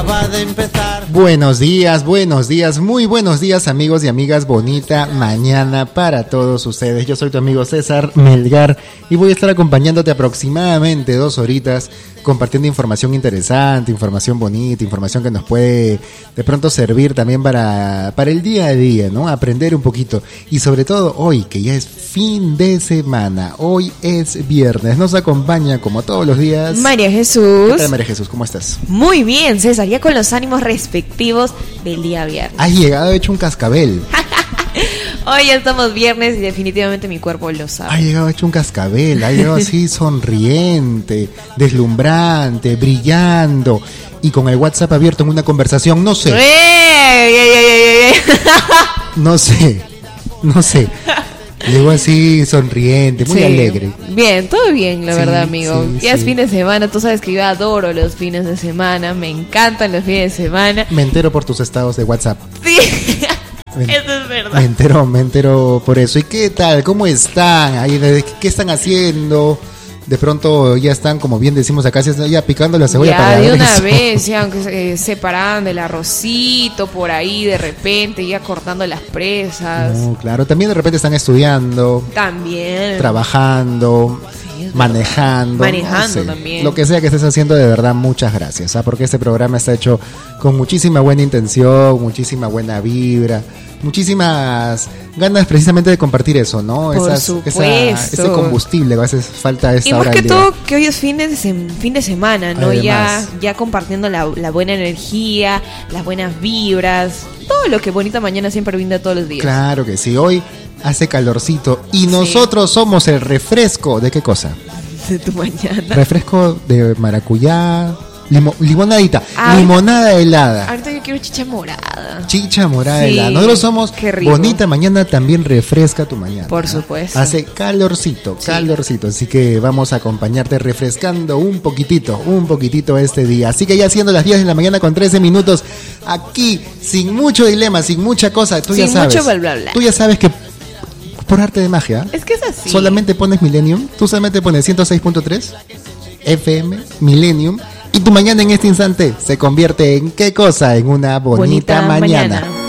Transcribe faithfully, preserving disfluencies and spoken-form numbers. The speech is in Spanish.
acaba de empezar. Buenos días, buenos días, muy buenos días amigos y amigas, bonita mañana para todos ustedes. Yo soy tu amigo César Melgar y voy a estar acompañándote aproximadamente dos horitas compartiendo información interesante, información bonita, información que nos puede de pronto servir también para, para el día a día, ¿no? Aprender un poquito y sobre todo hoy que ya es fin de semana, hoy es viernes, nos acompaña como todos los días María Jesús. ¿Qué tal, María Jesús? ¿Cómo estás? Muy bien, César, ya con los ánimos respectivos del día viernes. Has llegado hecho un cascabel. Hoy ya estamos viernes y definitivamente mi cuerpo lo sabe. Ha llegado hecho un cascabel, ha llegado así sonriente, deslumbrante, brillando y con el WhatsApp abierto en una conversación, no sé. ¡Eh! ¡Eh, eh, eh, eh! No sé, no sé. Llegó así sonriente, muy Sí. alegre. Bien, todo bien, la Sí, verdad, amigo. sí, ya sí. es fin de semana, tú sabes que yo adoro los fines de semana, me encantan los fines de semana. Me entero por tus estados de WhatsApp. Sí, Me, eso es verdad. me entero, me entero por eso. ¿Y qué tal? ¿Cómo están? Ahí, de- ¿Qué están haciendo? De pronto ya están, como bien decimos acá, ya picando la cebolla Ya para de el una aderezo. vez, ya aunque se eh, separan del arrocito por ahí de repente, ya cortando las presas. No, claro, también de repente están estudiando, También. trabajando, Sí, es manejando. Manejando no sé. también. Lo que sea que estés haciendo, de verdad, muchas gracias. ¿ah? Porque este programa está hecho con muchísima buena intención, muchísima buena vibra, muchísimas ganas precisamente de compartir eso, ¿no? Por Esas, supuesto. esa- ese combustible que a veces falta a esta Y más hora que del día. todo que hoy es fin de, sem- fin de semana, ¿no? Ya, Además. ya compartiendo la, la buena energía, las buenas vibras, todo lo que Bonita Mañana siempre brinda todos los días. Claro que sí, hoy hace calorcito y nosotros somos el refresco. ¿De qué cosa? De tu mañana. Refresco de maracuyá, limo- limonadita, Ay. limonada helada. Ahorita yo quiero chicha morada. Chicha morada Sí, helada. Nosotros somos qué rico. Bonita Mañana, también refresca tu mañana. Por ¿ah? supuesto. Hace calorcito, Sí. calorcito. Así que vamos a acompañarte refrescando un poquitito, un poquitito este día. Así que ya siendo las diez de la mañana con trece minutos, aquí, sin mucho dilema, sin mucha cosa, tú Sin ya sabes. mucho bla, bla, bla. Tú ya sabes que por arte de magia, Es que es así. solamente pones Millennium, tú solamente pones ciento seis punto tres F M, Millennium, y tu mañana en este instante se convierte en ¿qué cosa? En una bonita, Bonita mañana. mañana.